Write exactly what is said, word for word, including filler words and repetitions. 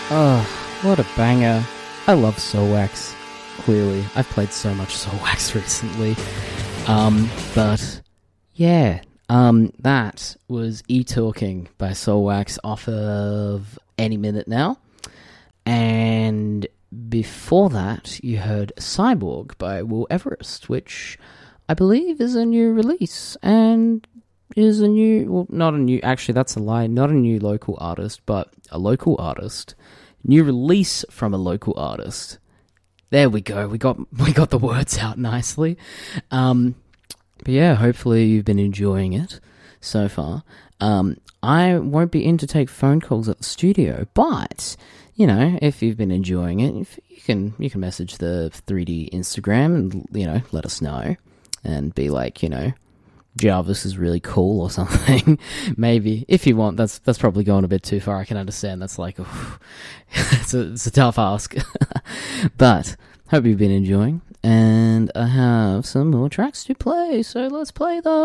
Oh, what a banger. I love Soulwax, clearly. I've played so much Soulwax recently. Um, but, yeah, um, that was E-Talking by Soulwax off of Any Minute Now. And before that, you heard Cyborg by Will Everest, which I believe is a new release, and is a new, well, not a new, actually that's a lie, not a new local artist, but a local artist. New release from a local artist. There we go, we got we got the words out nicely. Um, but yeah, hopefully you've been enjoying it so far. Um, I won't be in to take phone calls at the studio, but you know, if you've been enjoying it, if you can you can message the three D Instagram and, you know, let us know and be like, you know, Jarvis is really cool or something. Maybe, if you want. That's that's probably going a bit too far. I can understand. That's like, oof, it's a it's a tough ask. But hope you've been enjoying, and I have some more tracks to play. So let's play them.